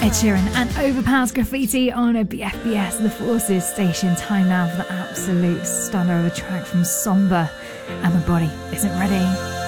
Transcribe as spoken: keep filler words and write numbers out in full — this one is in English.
Ed Sheeran and Overpass Graffiti on a B F B S The Forces station. Time now for the absolute stunner of a track from Somber, and My Body Isn't Ready.